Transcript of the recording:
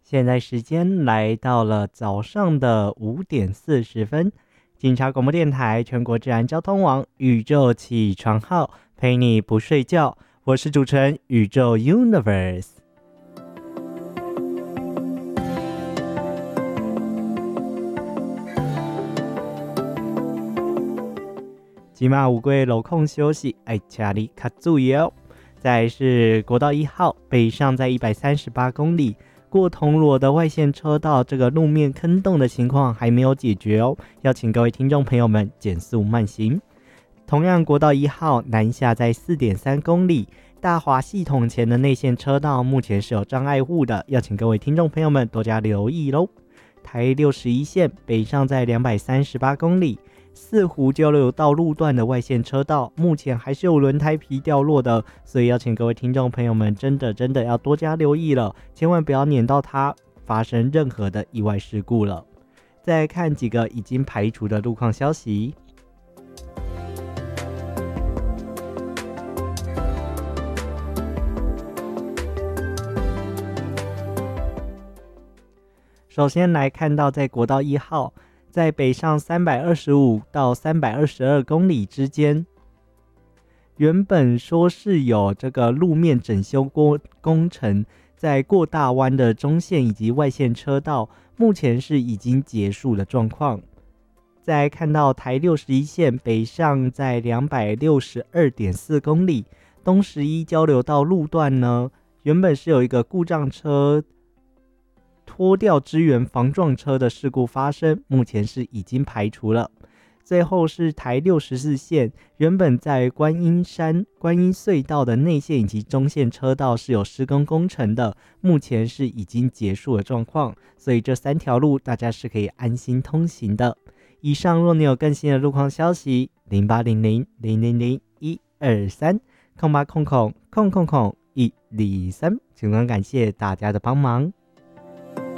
现在时间来到了早上的5点40分，警察广播电台全国治安交通网宇宙起床号陪你不睡觉，我是主持人宇宙 Universe。今晚有过路况休息，爱请你较注意哦。再来是国道1号北上在138公里，过铜锣的外线车道，这个路面坑洞的情况还没有解决哦，要请各位听众朋友们减速慢行。同样国道1号南下在4.3公里，大华系统前的内线车道目前是有障碍物的，要请各位听众朋友们多加留意咯。台61线北上在238公里，四湖交流道路段的外线车道目前还是有轮胎皮掉落的，所以要请各位听众朋友们真的要多加留意了，千万不要碾到它，发生任何的意外事故了。再来看几个已经排除的路况消息。首先来看到在国道1号在北上325到322公里之间，原本说是有这个路面整修工程，在过大弯的中线以及外线车道目前是已经结束的状况。再来看到台61线北上在262.4公里，东11交流道路段呢，原本是有一个故障车拖吊支援防撞车的事故发生，目前是已经排除了。最后是台64线，原本在观音隧道的内线以及中线车道是有施工工程的，目前是已经结束的状况，所以这3条路大家是可以安心通行的。以上若你有更新的路况消息，0800000123，0800000123，情况感谢大家的帮忙。